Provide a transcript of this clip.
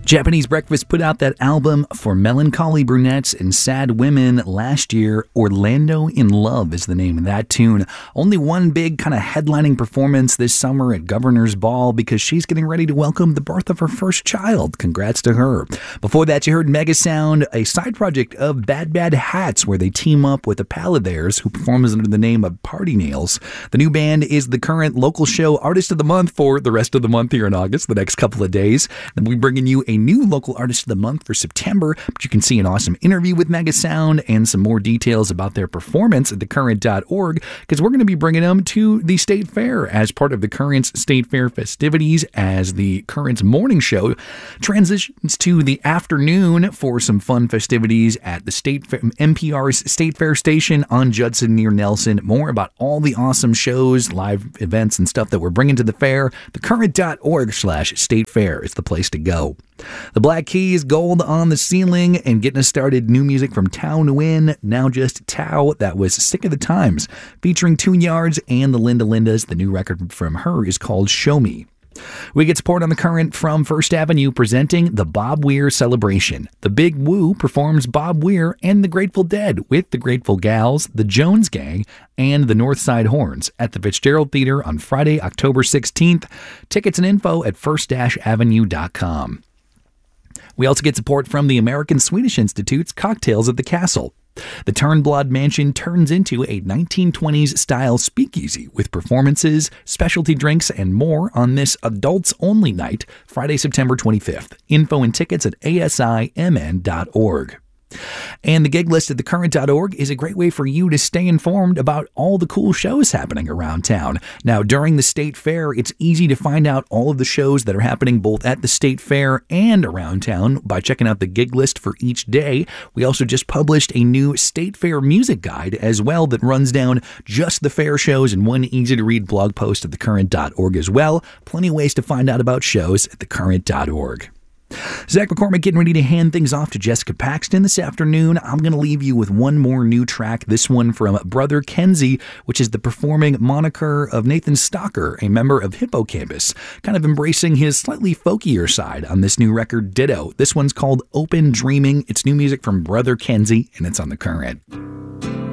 Japanese Breakfast put out that album For Melancholy Brunettes and Sad Women last year. Orlando in Love is the name of that tune. Only one big kind of headlining performance this summer at Governor's Ball because she's getting ready to welcome the birth of her first child. Congrats to her. Before that, you heard Megasound, a side project of Bad Bad Hats, where they team up with a pal of theirs who performs under the name of Party Nails. The new band is the current local show Artist of the Month for the rest of the month here in August, the next couple of days. Then we're bringing you a new local Artist of the Month for September, but you can see an awesome interview with Megasound and some more details about their performance at thecurrent.org, because we're going to be bringing them to the State Fair as part of the Current's State Fair festivities, as the Current's morning show transitions to the afternoon for some fun festivities at the State Fair, NPR's State Fair station on Judson near Nelson. More about all the awesome shows, live events, and stuff that we're bringing to the fair. Thecurrent.org/State Fair is the place to go. The Black Keys, Gold on the Ceiling, and getting us started, new music from Tao Nguyen, now just Tao. That was Sick of the Times, featuring Tune Yards and the Linda Lindas. The new record from her is called Show Me. We get support on the Current from First Avenue, presenting the Bob Weir Celebration. The Big Woo performs Bob Weir and the Grateful Dead with the Grateful Gals, the Jones Gang, and the Northside Horns at the Fitzgerald Theater on Friday, October 16th. Tickets and info at first-avenue.com. We also get support from the American Swedish Institute's Cocktails at the Castle. The Turnblad Mansion turns into a 1920s style speakeasy with performances, specialty drinks, and more on this adults-only night, Friday, September 25th. Info and tickets at asimn.org. And the gig list at thecurrent.org is a great way for you to stay informed about all the cool shows happening around town. Now, during the State Fair, it's easy to find out all of the shows that are happening both at the State Fair and around town by checking out the gig list for each day. We also just published a new State Fair music guide as well that runs down just the fair shows in one easy-to-read blog post at thecurrent.org as well. Plenty of ways to find out about shows at thecurrent.org. Zach McCormick getting ready to hand things off to Jessica Paxton this afternoon. I'm going to leave you with one more new track, this one from Brother Kenzie, which is the performing moniker of Nathan Stalker, a member of Hippocampus, kind of embracing his slightly folkier side on this new record, Ditto. This one's called Open Dreaming. It's new music from Brother Kenzie, and it's on The Current.